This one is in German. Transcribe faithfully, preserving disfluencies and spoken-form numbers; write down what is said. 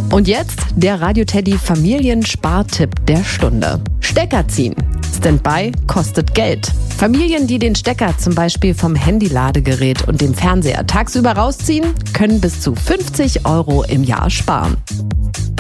Und jetzt der Radio Teddy Familienspartipp der Stunde. Stecker ziehen. Standby kostet Geld. Familien, die den Stecker zum Beispiel vom Handy-Ladegerät und dem Fernseher tagsüber rausziehen, können bis zu fünfzig Euro im Jahr sparen.